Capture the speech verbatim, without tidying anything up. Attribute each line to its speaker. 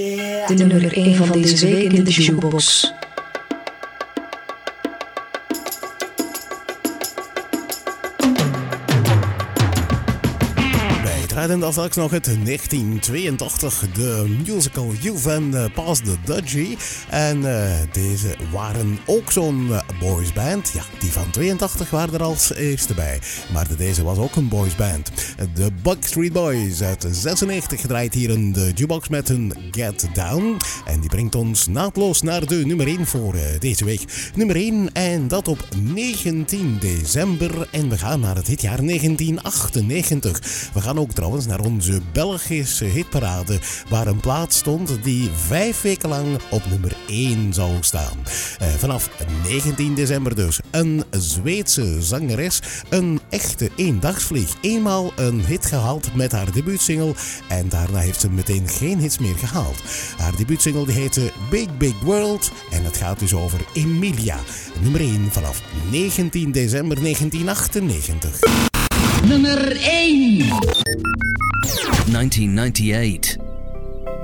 Speaker 1: De nummer één van deze week in de Jukebox.
Speaker 2: En dan straks nog het negentien tweeëntachtig, de musical You've and uh, Past the Dudgie. En uh, deze waren ook zo'n uh, boysband. Ja, die van tweeëntachtig waren er als eerste bij. Maar de, deze was ook een boysband. De Backstreet Boys uit zesennegentig gedraaid hier in de Jukebox met hun Get Down. En die brengt ons naadloos naar de nummer één voor uh, deze week. Nummer één en dat op negentien december. En we gaan naar het hitjaar negentien achtennegentig. We gaan ook trouwens naar onze Belgische hitparade, waar een plaat stond die vijf weken lang op nummer één zou staan. Uh, vanaf negentien december dus. Een Zweedse zangeres, een echte eendagsvlieg. Eenmaal een hit gehaald met haar debuutsingle en daarna heeft ze meteen geen hits meer gehaald. Haar debuutsingle die heette Big Big World en het gaat dus over Emilia. Nummer één vanaf negentien december negentien achtennegentig.
Speaker 1: Nummer één.
Speaker 3: nineteen ninety-eight.